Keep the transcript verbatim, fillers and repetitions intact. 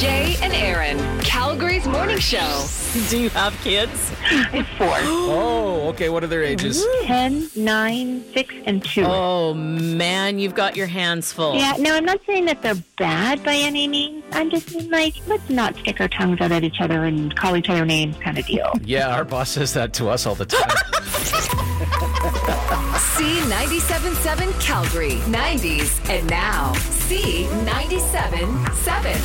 Jay and Aaron, Calgary's morning show. Do you have kids? It's four. Oh, okay. What are their ages? Ten, nine, six, and two. Oh, man, you've got your hands full. Yeah, no, I'm not saying that they're bad by any means. I'm just saying, like, let's not stick our tongues out at each other and call each other names kind of deal. Yeah, our boss says that to us all the time. C ninety-seven point seven Calgary, nineties, and now C ninety-seven point seven.